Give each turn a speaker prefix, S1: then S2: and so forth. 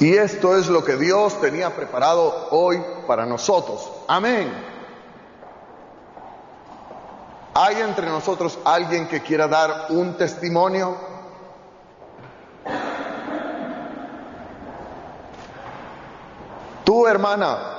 S1: Y esto es lo que Dios tenía preparado hoy para nosotros. Amén. ¿Hay entre nosotros alguien que quiera dar un testimonio? Tú, hermana,